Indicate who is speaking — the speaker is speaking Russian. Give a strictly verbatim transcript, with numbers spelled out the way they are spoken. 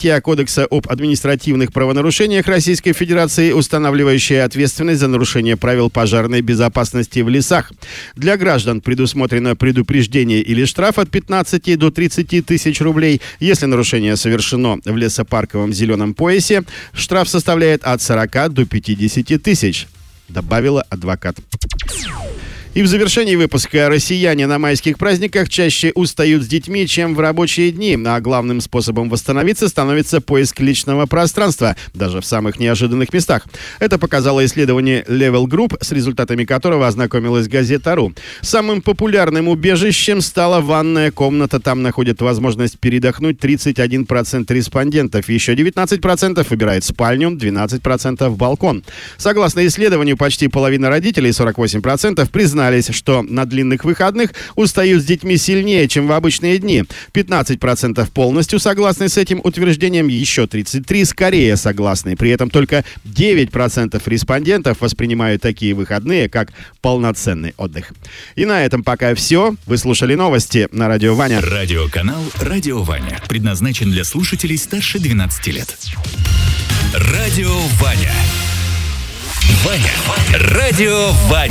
Speaker 1: Кодекса об административных правонарушениях Российской Федерации, устанавливающая ответственность за нарушение правил пожарной безопасности в лесах. Для граждан предусмотрено предупреждение или штраф от пятнадцати до тридцати тысяч рублей. Если нарушение совершено в лесопарковом зеленом поясе, штраф составляет от сорока до пятидесяти тысяч, добавила адвокат. И в завершении выпуска: россияне на майских праздниках чаще устают с детьми, чем в рабочие дни, а главным способом восстановиться становится поиск личного пространства, даже в самых неожиданных местах. Это показало исследование Level Group, с результатами которого ознакомилась Газета.ру. Самым популярным убежищем стала ванная комната. Там находят возможность передохнуть тридцать один процент респондентов. Еще девятнадцать процентов выбирает спальню, двенадцать процентов балкон. Согласно исследованию, почти половина родителей, сорок восемь процентов, признали, что на длинных выходных устают с детьми сильнее, чем в обычные дни. пятнадцать процентов полностью согласны с этим утверждением, еще тридцать три процента скорее согласны. При этом только девять процентов респондентов воспринимают такие выходные как полноценный отдых. И на этом пока все. Вы слушали новости на Радио Ваня.
Speaker 2: Радиоканал «Радио Ваня» предназначен для слушателей старше двенадцати лет. Радио Ваня. Ваня. Радио Ваня.